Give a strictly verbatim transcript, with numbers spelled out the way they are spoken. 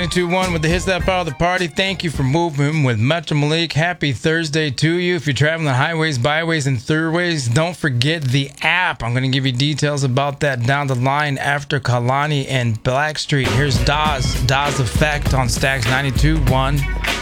two one with the hits that follow the party. Thank you for moving with Metro Malik. Happy Thursday to you. If you're traveling the highways, byways, and throughways, don't forget the app. I'm going to give you details about that down the line after Kalani and Blackstreet. Here's Dawes, Dawes Effect on Stax ninety-two point one.